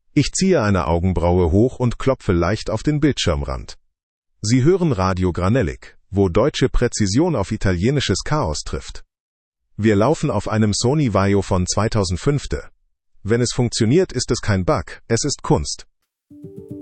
Ich ziehe eine Augenbraue hoch und klopfe leicht auf den Bildschirmrand. Sie hören Radio Granellig, wo deutsche Präzision auf italienisches Chaos trifft. Wir laufen auf einem Sony Vaio von 2005. Wenn es funktioniert, ist es kein Bug, es ist Kunst.